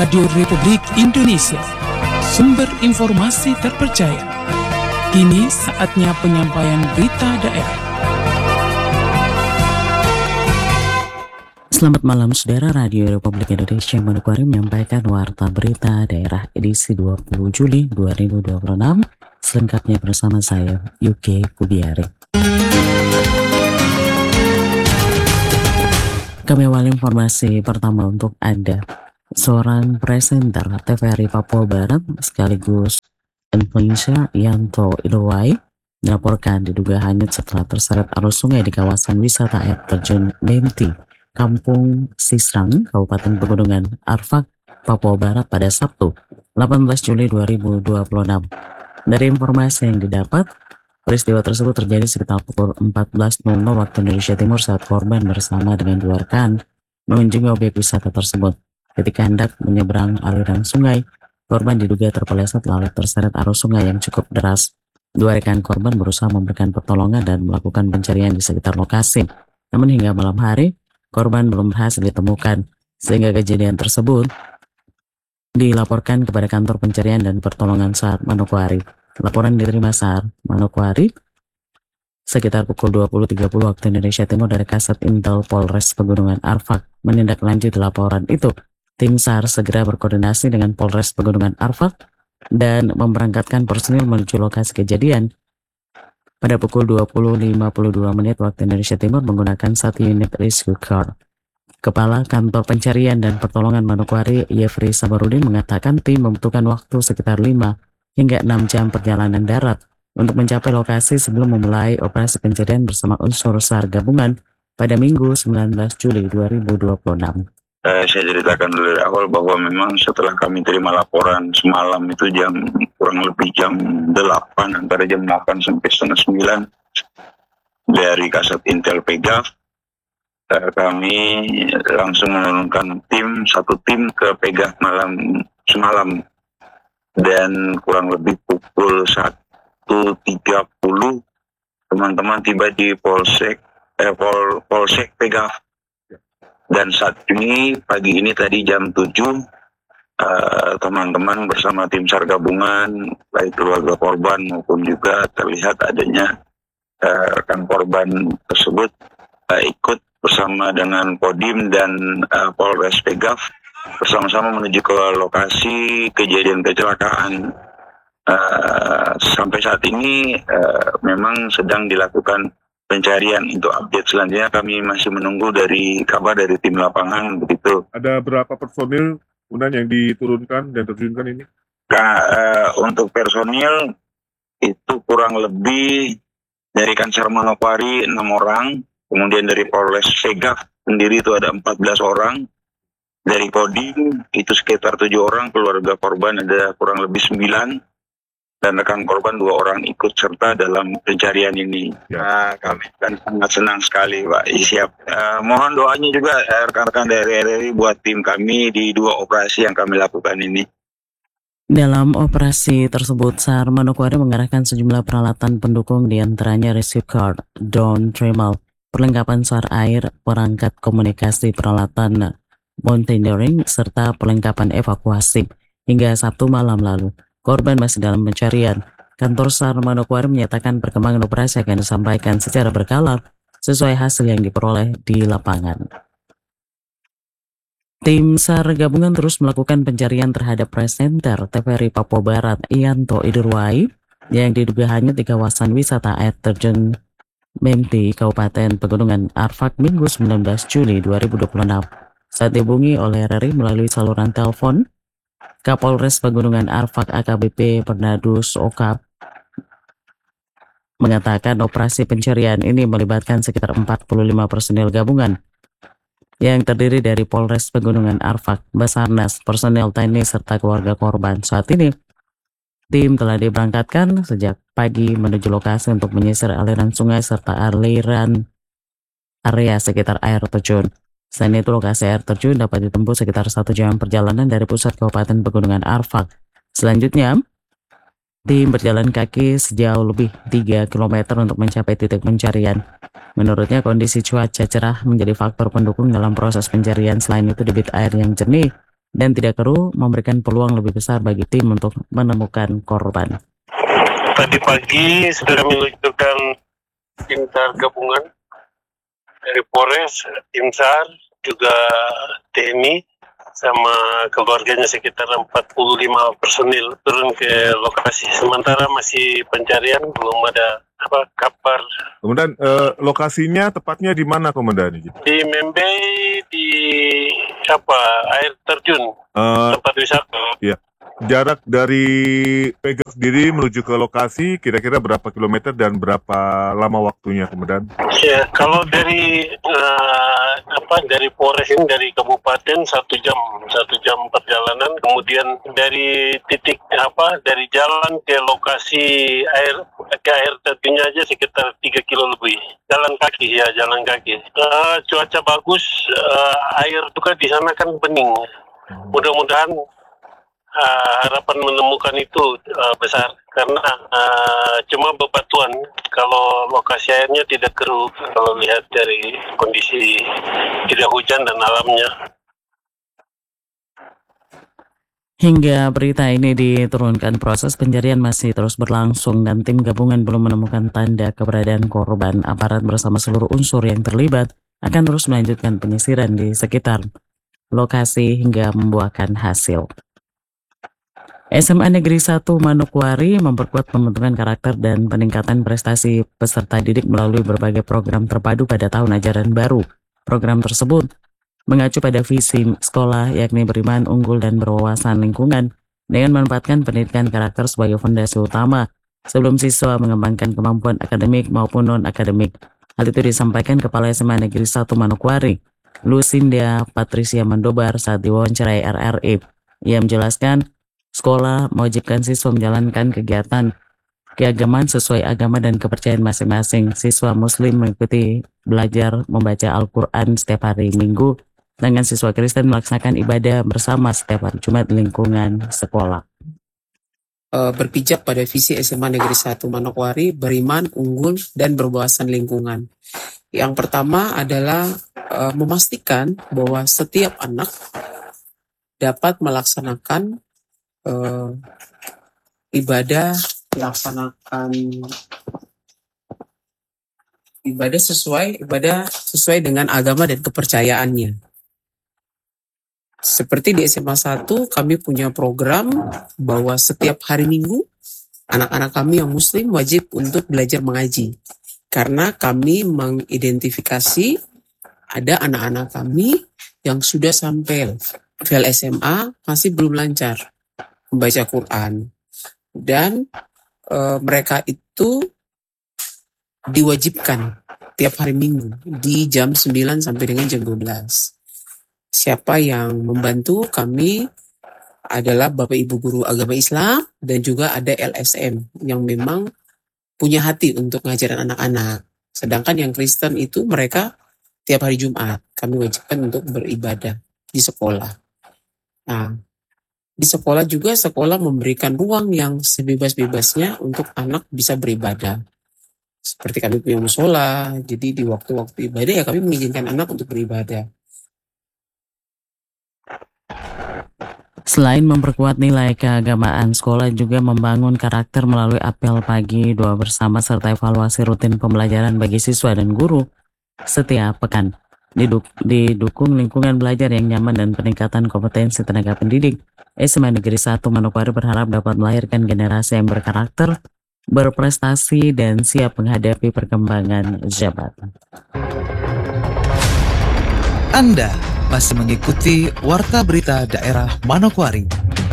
Radio Republik Indonesia, sumber informasi terpercaya. Kini saatnya penyampaian berita daerah. Selamat malam saudara, Radio Republik Indonesia Manokwari menyampaikan warta berita daerah edisi 20 Juli 2026. Selengkapnya bersama saya, Yuki Kubiari. Kami awal informasi pertama untuk Anda. Seorang presenter TVRI Papua Barat sekaligus influencer Yanto Idowai dilaporkan diduga hanyut setelah terseret arus sungai di kawasan wisata air terjun Menti, Kampung Sisrang, Kabupaten Pegunungan Arfak, Papua Barat pada Sabtu 18 Juli 2026. Dari informasi yang didapat, peristiwa tersebut terjadi sekitar pukul 14.00 waktu Indonesia Timur saat korban bersama dengan dua rekan mengunjungi objek wisata tersebut. Ketika hendak menyeberang aliran sungai, korban diduga terpeleset lalu terseret arus sungai yang cukup deras. Dua rekan korban berusaha memberikan pertolongan dan melakukan pencarian di sekitar lokasi. Namun hingga malam hari, korban belum berhasil ditemukan, sehingga kejadian tersebut dilaporkan kepada kantor pencarian dan pertolongan SAR Manokwari. Laporan diterima SAR Manokwari sekitar pukul 20.30 waktu Indonesia Timur dari Kasat Intel Polres Pegunungan Arfak. Menindaklanjuti laporan itu, tim SAR segera berkoordinasi dengan Polres Pegunungan Arfak dan memberangkatkan personil menuju lokasi kejadian pada pukul 20.52 waktu Indonesia Timur menggunakan 1 unit rescue car. Kepala Kantor Pencarian dan Pertolongan Manokwari, Yefri Sabarudin, mengatakan tim membutuhkan waktu sekitar 5 hingga 6 jam perjalanan darat untuk mencapai lokasi sebelum memulai operasi pencarian bersama unsur SAR gabungan pada Minggu 19 Juli 2026. Saya ceritakan dari awal bahwa memang setelah kami terima laporan semalam itu kurang lebih jam 8, antara jam 8 sampai setengah 9 dari Kasat Intel Pegav, kami langsung menurunkan satu tim ke Pegav semalam. Dan kurang lebih pukul 1.30 teman-teman tiba di Polsek Pegav. Dan saat ini pagi ini tadi jam 7 teman-teman bersama tim SAR gabungan baik keluarga korban maupun juga terlihat adanya rekan korban tersebut ikut bersama dengan Kodim dan Polres Pegav bersama-sama menuju ke lokasi kejadian kecelakaan. Sampai saat ini memang sedang dilakukan pencarian. Untuk update selanjutnya kami masih menunggu dari kabar dari tim lapangan begitu. Ada berapa personil kemudian yang diturunkan dan terjunkan ini? Untuk personil itu kurang lebih dari Kansar Manokwari 6 orang, kemudian dari Polres Pegav sendiri itu ada 14 orang. Dari Kodim itu sekitar 7 orang, keluarga korban ada kurang lebih 9, dan rekan korban 2 orang ikut serta dalam pencarian ini. Kami kan sangat senang sekali, Pak. Siap. Mohon doanya juga rekan-rekan dari RRI buat tim kami di 2 operasi yang kami lakukan ini. Dalam operasi tersebut, SAR Manokwari mengerahkan sejumlah peralatan pendukung, diantaranya rescue car, drone thermal, perlengkapan SAR air, perangkat komunikasi, peralatan mountaineering, serta perlengkapan evakuasi. Hingga Sabtu malam lalu, korban masih dalam pencarian. Kantor SAR Manokwari menyatakan perkembangan operasi akan disampaikan secara berkala sesuai hasil yang diperoleh di lapangan. Tim SAR gabungan terus melakukan pencarian terhadap presenter TVRI Papua Barat Yanto Idowai yang diduga hanyut di kawasan wisata air terjun Menti, Kabupaten Pegunungan Arfak, Minggu 19 Juli 2026. Saat dihubungi oleh RRI melalui saluran telepon, Kapolres Pegunungan Arfak AKBP Pernadus Okap mengatakan operasi pencarian ini melibatkan sekitar 45 personil gabungan yang terdiri dari Polres Pegunungan Arfak, Basarnas, personel TNI, serta keluarga korban. Saat ini, tim telah diberangkatkan sejak pagi menuju lokasi untuk menyisir aliran sungai serta aliran area sekitar air terjun. Selain itu, lokasi air terjun dapat ditempuh sekitar 1 jam perjalanan dari pusat Kabupaten Pegunungan Arfak. Selanjutnya, tim berjalan kaki sejauh lebih 3 km untuk mencapai titik pencarian. Menurutnya, kondisi cuaca cerah menjadi faktor pendukung dalam proses pencarian. Selain itu, debit air yang jernih dan tidak perlu memberikan peluang lebih besar bagi tim untuk menemukan korban. Tadi pagi sudah meluncurkan tim SAR gabungan dari Polres, tim SAR, juga TNI, sama keluarganya sekitar 45 personil turun ke lokasi. Sementara masih pencarian, belum ada kabar. Kemudian lokasinya tepatnya di mana, Komandan? Di Membei, di air terjun, tempat wisata. Iya. Jarak dari Pega sendiri menuju ke lokasi kira-kira berapa kilometer dan berapa lama waktunya, Komandan? Ya, kalau dari dari Polres ini, dari kabupaten 1 jam perjalanan. Kemudian dari titik dari jalan ke lokasi air terjunnya aja sekitar 3 kilo lebih. Jalan kaki. Cuaca bagus, air juga di sana kan bening. Mudah-mudahan harapan menemukan itu besar, karena cuma bebatuan. Kalau lokasi airnya tidak keruh, kalau lihat dari kondisi tidak hujan dan alamnya. Hingga berita ini diturunkan, proses pencarian masih terus berlangsung dan tim gabungan belum menemukan tanda keberadaan korban. Aparat bersama seluruh unsur yang terlibat akan terus melanjutkan penyisiran di sekitar lokasi hingga membuahkan hasil. SMA Negeri 1 Manokwari memperkuat pembentukan karakter dan peningkatan prestasi peserta didik melalui berbagai program terpadu pada tahun ajaran baru. Program tersebut mengacu pada visi sekolah, yakni beriman, unggul, dan berwawasan lingkungan dengan menempatkan pendidikan karakter sebagai fondasi utama sebelum siswa mengembangkan kemampuan akademik maupun non-akademik. Hal itu disampaikan Kepala SMA Negeri 1 Manokwari, Lucinda Patricia Mandobar, saat diwawancarai RRI. Ia menjelaskan, sekolah mewajibkan siswa menjalankan kegiatan keagamaan sesuai agama dan kepercayaan masing-masing. Siswa Muslim mengikuti belajar membaca Al-Quran setiap hari Minggu, dengan siswa Kristen melaksanakan ibadah bersama setiap hari Jumat di lingkungan sekolah. Berpijak pada visi SMA Negeri 1 Manokwari, beriman, unggul, dan berwawasan lingkungan. Yang pertama adalah memastikan bahwa setiap anak dapat melaksanakan ibadah sesuai dengan agama dan kepercayaannya. Seperti di SMA 1, kami punya program bahwa setiap hari Minggu anak-anak kami yang Muslim wajib untuk belajar mengaji, karena kami mengidentifikasi ada anak-anak kami yang sudah sampai level SMA masih belum lancar membaca Quran, dan mereka itu diwajibkan tiap hari Minggu di jam 9 sampai dengan jam 12. Siapa yang membantu kami adalah Bapak Ibu Guru Agama Islam, dan juga ada LSM yang memang punya hati untuk ngajarin anak-anak. Sedangkan yang Kristen itu mereka tiap hari Jumat kami wajibkan untuk beribadah di sekolah. Nah, di sekolah juga, sekolah memberikan ruang yang sebebas-bebasnya untuk anak bisa beribadah. Seperti kami punya musola, jadi di waktu-waktu ibadah ya kami mengizinkan anak untuk beribadah. Selain memperkuat nilai keagamaan, sekolah juga membangun karakter melalui apel pagi, doa bersama, serta evaluasi rutin pembelajaran bagi siswa dan guru setiap pekan. Didukung lingkungan belajar yang nyaman dan peningkatan kompetensi tenaga pendidik, SMA Negeri 1 Manokwari berharap dapat melahirkan generasi yang berkarakter, berprestasi, dan siap menghadapi perkembangan jabatan. Anda masih mengikuti Warta Berita Daerah Manokwari.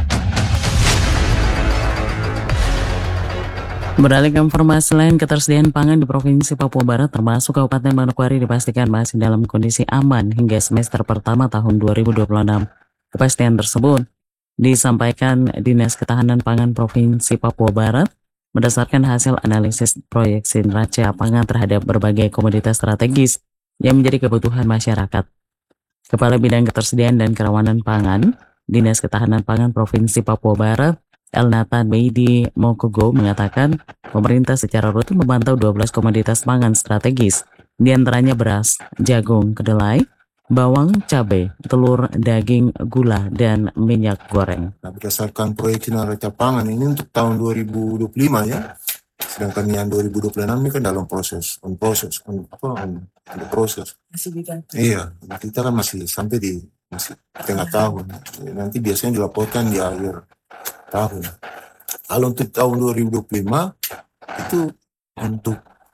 Beralih ke informasi lain, ketersediaan pangan di Provinsi Papua Barat termasuk Kabupaten Manokwari dipastikan masih dalam kondisi aman hingga semester pertama tahun 2026. Kepastian tersebut disampaikan Dinas Ketahanan Pangan Provinsi Papua Barat berdasarkan hasil analisis proyeksi neraca pangan terhadap berbagai komoditas strategis yang menjadi kebutuhan masyarakat. Kepala Bidang Ketersediaan dan Kerawanan Pangan, Dinas Ketahanan Pangan Provinsi Papua Barat, Elnatan Beidi Mokogo mengatakan pemerintah secara rutin memantau 12 komoditas pangan strategis, diantaranya beras, jagung, kedelai, bawang, cabai, telur, daging, gula, dan minyak goreng. Nah, berdasarkan proyeksi neraca pangan ini untuk tahun 2025 ya, sedangkan yang 2026 ini kan dalam proses, ada proses. Iya, kita kan masih sampai di tengah tahun. Nanti biasanya dilaporkan di akhir tahun. Kalau untuk tahun 2025 itu untuk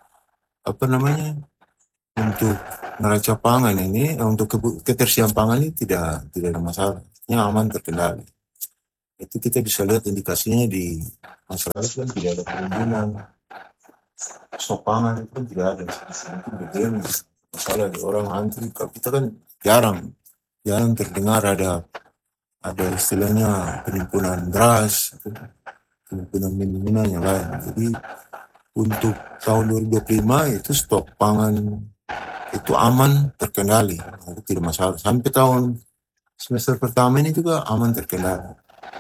untuk neraca pangan ini, untuk ketersediaan pangan ini tidak ada masalah, aman, terkendali. Itu kita bisa lihat indikasinya di masyarakat kan tidak ada penimbunan stok pangan, itu kan tidak ada. Kemudian masalah di orang antri, kita kan jarang terdengar ada istilahnya penimbunan beras, penimbunan minuman yang lain. Jadi untuk tahun 2025 itu stok pangan itu aman, terkendali, itu tidak masalah. Sampai tahun semester pertama ini juga aman, terkendali.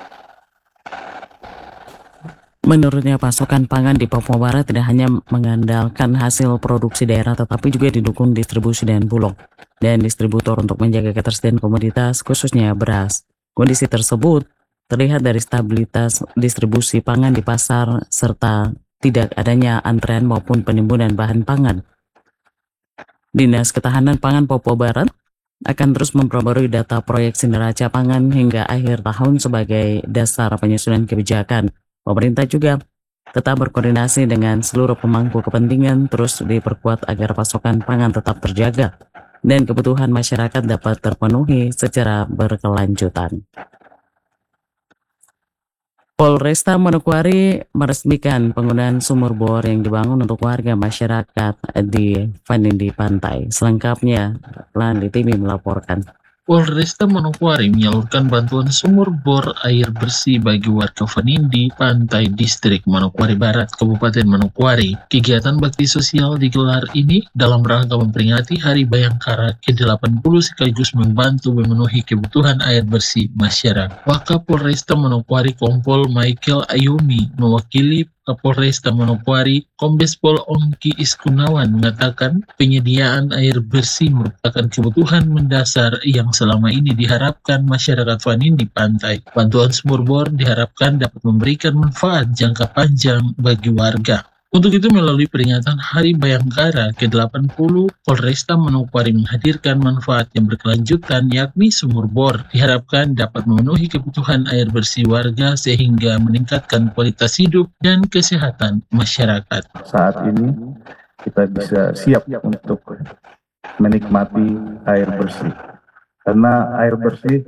Menurutnya pasokan pangan di Papua Barat tidak hanya mengandalkan hasil produksi daerah tetapi juga didukung distribusi dan bulog dan distributor untuk menjaga ketersediaan komoditas khususnya beras. Kondisi tersebut terlihat dari stabilitas distribusi pangan di pasar serta tidak adanya antrean maupun penimbunan bahan pangan. Dinas Ketahanan Pangan Papua Barat akan terus memperbarui data proyeksi neraca pangan hingga akhir tahun sebagai dasar penyusunan kebijakan. Pemerintah juga tetap berkoordinasi dengan seluruh pemangku kepentingan terus diperkuat agar pasokan pangan tetap terjaga dan kebutuhan masyarakat dapat terpenuhi secara berkelanjutan. Polresta Manokwari meresmikan penggunaan sumur bor yang dibangun untuk warga masyarakat di Vanindi Pantai. Selengkapnya, Landi Timi melaporkan. Polresta Manokwari menyalurkan bantuan sumur bor air bersih bagi warga Vanindi Pantai Distrik Manokwari Barat, Kabupaten Manokwari. Kegiatan bakti sosial digelar ini dalam rangka memperingati Hari Bayangkara ke-80 sekaligus membantu memenuhi kebutuhan air bersih masyarakat. Wakapolresta Manokwari Kompol Michael Ayomi mewakili Kapolresta Manokwari Kombes Pol Ongki Iskunawan mengatakan penyediaan air bersih merupakan kebutuhan mendasar yang selama ini diharapkan masyarakat Vanindi Pantai. Bantuan sumur bor diharapkan dapat memberikan manfaat jangka panjang bagi warga. Untuk itu melalui peringatan Hari Bayangkara ke-80, Polresta Manokwari menghadirkan manfaat yang berkelanjutan yakni sumur bor. Diharapkan dapat memenuhi kebutuhan air bersih warga sehingga meningkatkan kualitas hidup dan kesehatan masyarakat. Saat ini kita bisa siap untuk menikmati air bersih. Karena air bersih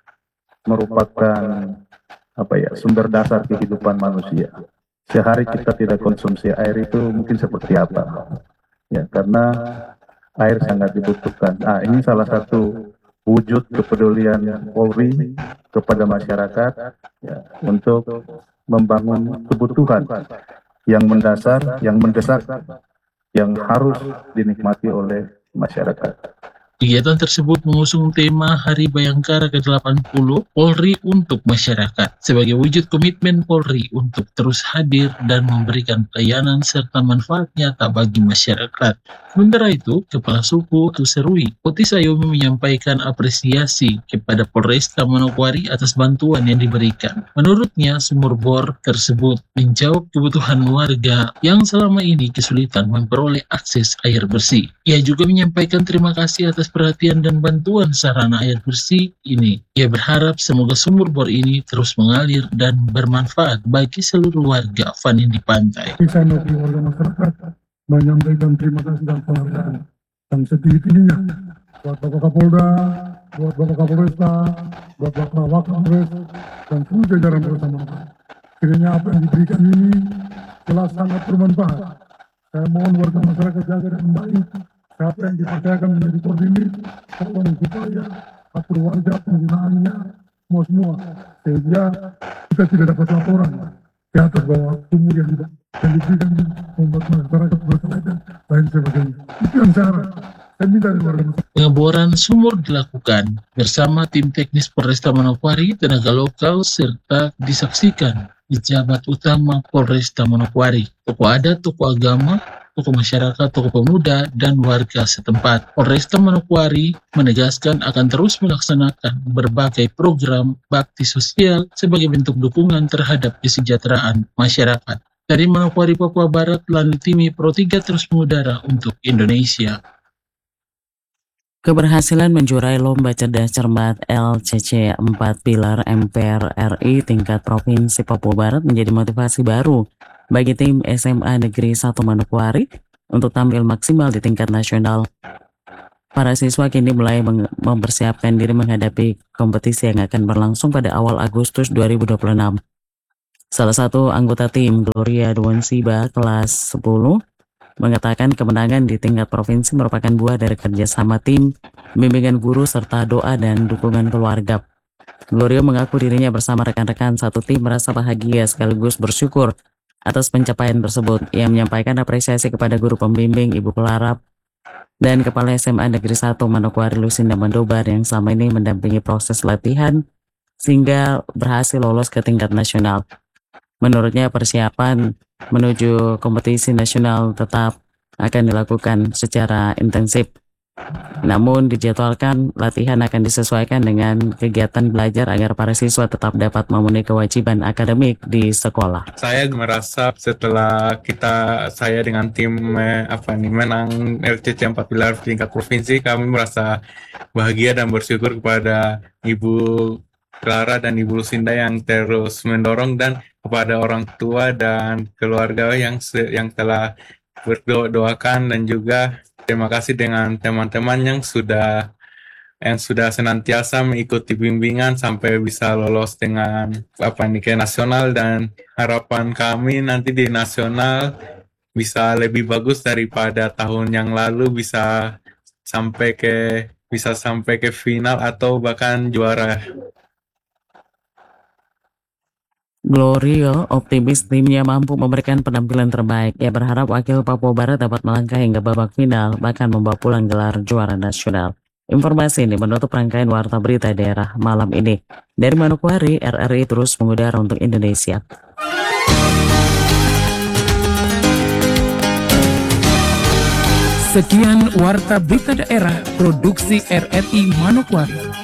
merupakan sumber dasar kehidupan manusia. Sehari kita tidak konsumsi air itu mungkin seperti apa? Ya, karena air sangat dibutuhkan. Ini salah satu wujud kepedulian Polri kepada masyarakat ya, untuk membangun kebutuhan yang mendasar, yang mendesak, yang harus dinikmati oleh masyarakat. Kegiatan tersebut mengusung tema Hari Bayangkara ke-80 Polri untuk Masyarakat sebagai wujud komitmen Polri untuk terus hadir dan memberikan pelayanan serta manfaat nyata bagi masyarakat. Sementara itu, Kepala Suku Tuserui, Otis Ayomi menyampaikan apresiasi kepada Polresta Manokwari atas bantuan yang diberikan. Menurutnya, sumur bor tersebut menjawab kebutuhan warga yang selama ini kesulitan memperoleh akses air bersih. Ia juga menyampaikan terima kasih atas perhatian dan bantuan sarana air bersih ini. Ia berharap semoga sumur bor ini terus mengalir dan bermanfaat bagi seluruh warga Vanindi Pantai. Saya mewakili warga masyarakat menyampaikan terima kasih dan penghargaan yang setinggi-tingginya buat Bapak Kapolda, buat Bapak Kapolresta, buat Bapak Wakapolres, dan seluruh jajaran bersama. Kiranya apa yang diberikan ini telah sangat bermanfaat. Saya mohon warga masyarakat jaga dengan baik. Siapa yang dipercayakan menjadi koordinir, tolong supaya atur warga penggunaannya semua, sehingga kita tidak dapat laporan di atas bahwa sumur yang diberikan membuat masyarakat berkelanjutan lain sebagainya. Itu yang saya harap. Saya minta dari warga masyarakat. Pengeboran sumur dilakukan bersama tim teknis Polresta Manokwari, tenaga lokal, serta disaksikan pejabat utama Polresta Manokwari, tokoh adat, tokoh agama, tokoh masyarakat, tokoh pemuda, dan warga setempat. Polresta Manokwari menegaskan akan terus melaksanakan berbagai program bakti sosial sebagai bentuk dukungan terhadap kesejahteraan masyarakat. Dari Manokwari, Papua Barat, Lani Timi, Pro 3 terus mengudara untuk Indonesia. Keberhasilan menjuarai Lomba Cerdas Cermat LCC 4 Pilar MPR RI tingkat Provinsi Papua Barat menjadi motivasi baru bagi tim SMA Negeri 1 Manokwari untuk tampil maksimal di tingkat nasional. Para siswa kini mulai mempersiapkan diri menghadapi kompetisi yang akan berlangsung pada awal Agustus 2026. Salah satu anggota tim, Gloria Duansiba, kelas 10, mengatakan kemenangan di tingkat provinsi merupakan buah dari kerjasama tim, bimbingan guru, serta doa dan dukungan keluarga. Gloria mengaku dirinya bersama rekan-rekan satu tim merasa bahagia sekaligus bersyukur atas pencapaian tersebut. Ia menyampaikan apresiasi kepada guru pembimbing Ibu Pelarap dan Kepala SMA Negeri 1 Manokwari Lucinda Mandobar yang selama ini mendampingi proses latihan sehingga berhasil lolos ke tingkat nasional. Menurutnya persiapan menuju kompetisi nasional tetap akan dilakukan secara intensif. Namun dijadwalkan latihan akan disesuaikan dengan kegiatan belajar agar para siswa tetap dapat memenuhi kewajiban akademik di sekolah. Saya merasa setelah saya dengan tim menang LCC 4 Pilar tingkat provinsi, kami merasa bahagia dan bersyukur kepada Ibu Clara dan Ibu Lucinda yang terus mendorong, dan kepada orang tua dan keluarga yang telah berdoakan, dan juga terima kasih dengan teman-teman yang sudah senantiasa mengikuti bimbingan sampai bisa lolos dengan ke nasional, dan harapan kami nanti di nasional bisa lebih bagus daripada tahun yang lalu, bisa sampai ke final atau bahkan juara. Gloria optimis timnya mampu memberikan penampilan terbaik. Ia berharap wakil Papua Barat dapat melangkah hingga babak final, bahkan membawa pulang gelar juara nasional. Informasi ini menutup rangkaian Warta Berita Daerah malam ini. Dari Manokwari, RRI terus mengudara untuk Indonesia. Sekian Warta Berita Daerah Produksi RRI Manokwari.